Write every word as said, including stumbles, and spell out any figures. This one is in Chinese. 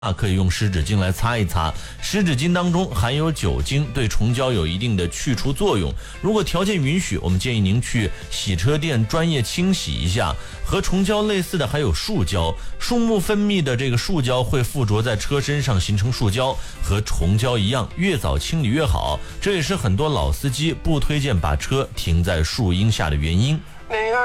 啊，可以用湿纸巾来擦一擦。湿纸巾当中含有酒精，对虫胶有一定的去除作用。如果条件允许，我们建议您去洗车店专业清洗一下。和虫胶类似的还有树胶，树木分泌的这个树胶会附着在车身上形成树胶，和虫胶一样，越早清理越好。这也是很多老司机不推荐把车停在树荫下的原因。